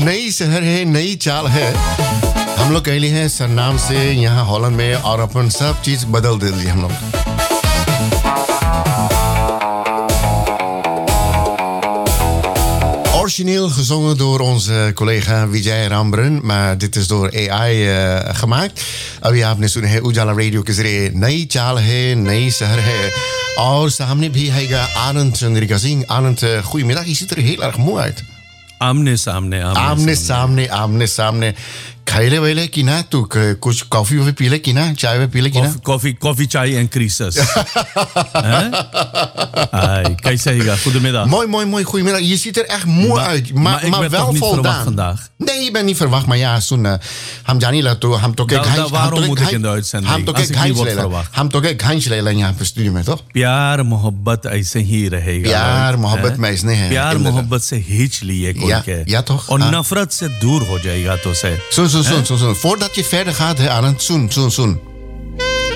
नई शहर है, नई चाल है. हम लोग कहली हैं सरनाम से यहाँ हॉलैंड में और अपन सब चीज बदल दे दी हम लोग. Origineel gezongen door onze collega Vijay Rambran, maar dit is door AI gemaakt. अभी आपने सुने हैं उजाला रेडियो के जरिए नई चाल है, नई शहर है. और सामने भी हैगा आनंद चंद्रिका सिंह. आनंद, goedemiddag. Je ziet er heel erg moe uit. आमने सामने खाइले वैले की ना तू कुछ कॉफी वॉफी पी ले की ना, चाय वे पी ले की ना. Koffie, chai en crisis. Ai, कैसा हैगा? Goedemiddag. Mooi. Goedemiddag. Je ziet er echt moe uit, maar ik ben wel toch niet voldaan. verwacht vandaag? Nee, je bent niet verwacht, maar ja, zo'n हम जानी ला तो हम तो के waarom moet ik in de uitzending? हम तो के घांच ले लेंगे यहाँ पे स्टूडियो में तो. प्यार मोहब्बत ऐसे ही रहेगा. प्यार मोहब्बत में ऐसे है. प्यार मोहब्बत से हिच लिए कोई के. Ja toch? और नफरत से दूर हो जाएगा तो से. Zoen. Voordat je verder gaat, Arend, zoen.